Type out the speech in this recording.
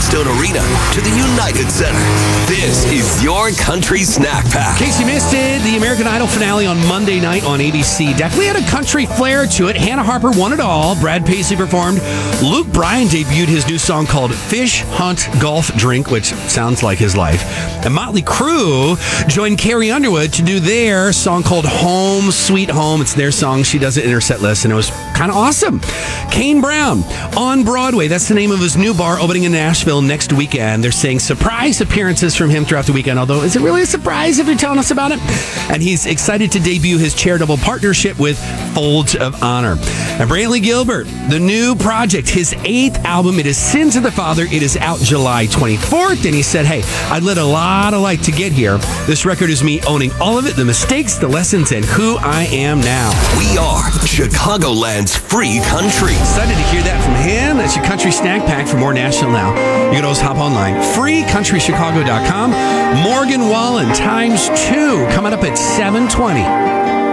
Bridgestone Arena to the United Center. This is your Country Snack Pack. In case you missed it, the American Idol finale on Monday night on ABC definitely had a country flair to it. Hannah Harper won it all. Brad Paisley performed. Luke Bryan debuted his new song called Fish Hunt Golf Drink, which sounds like his life. And Motley Crue joined Carrie Underwood to do their song called Home Sweet Home. It's their song. She does it in her set list, and it was kind of awesome. Kane Brown on Broadway. That's the name of his new bar opening in Nashville next weekend. They're saying surprise appearances from him throughout the weekend, although is it really a surprise if you're telling us about it? And he's excited to debut his charitable partnership with Folds of Honor. And Brantley Gilbert, the new project, his 8th album, it is Sins of the Father. It is out July 24th. And he said, hey, I led a lot of life to get here. This record is me owning all of it, the mistakes, the lessons, and who I am now. We are Chicagoland's free country. Excited to hear that from him. That's your Country Snack Pack. For more National Now, you can always hop online. FreeCountryChicago.com. Morgan Wallen ×2 coming up at 7:20.